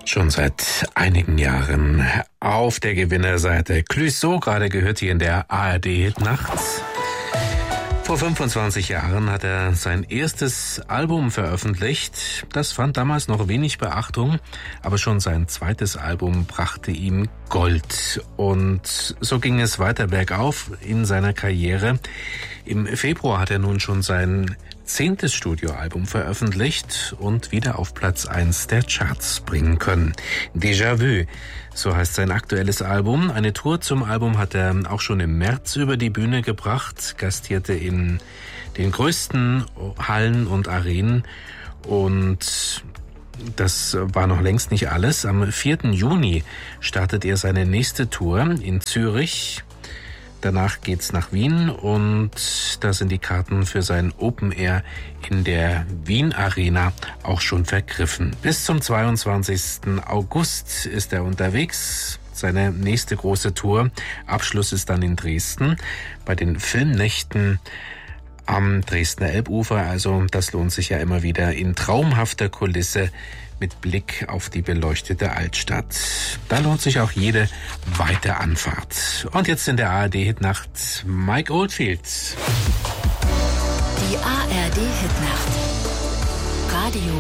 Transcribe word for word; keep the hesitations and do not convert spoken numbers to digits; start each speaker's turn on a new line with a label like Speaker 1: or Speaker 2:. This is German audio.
Speaker 1: Schon seit einigen Jahren auf der Gewinnerseite. Clouseau, gerade gehört hier in der A R D-Hitnacht. Vor fünfundzwanzig Jahren hat er sein erstes Album veröffentlicht. Das fand damals noch wenig Beachtung, aber schon sein zweites Album brachte ihm Gold. Und so ging es weiter bergauf in seiner Karriere. Im Februar hat er nun schon sein zehntes Studioalbum veröffentlicht und wieder auf Platz eins der Charts bringen können. Déjà-vu, so heißt sein aktuelles Album. Eine Tour zum Album hat er auch schon im März über die Bühne gebracht, gastierte in den größten Hallen und Arenen und das war noch längst nicht alles. Am vierten Juni startet er seine nächste Tour in Zürich. Danach geht's nach Wien und da sind die Karten für sein Open Air in der Wien Arena auch schon vergriffen. Bis zum zweiundzwanzigsten August ist er unterwegs. Seine nächste große Tour. Abschluss ist dann in Dresden bei den Filmnächten am Dresdner Elbufer. Also das lohnt sich ja immer wieder in traumhafter Kulisse mit Blick auf die beleuchtete Altstadt. Da lohnt sich auch jede weite Anfahrt. Und jetzt in der A R D-Hitnacht Mike Oldfield.
Speaker 2: Die A R D-Hitnacht. Radio